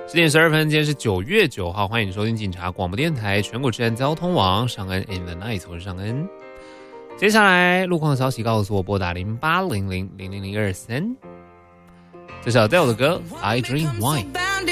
10:12，今天是9月9号，欢迎收听警察广播电台全国治安交通网上恩 in the night， 我是上恩。接下来路况消息告诉我，拨打0800000023。这是 Adele 的歌 I Dream Why。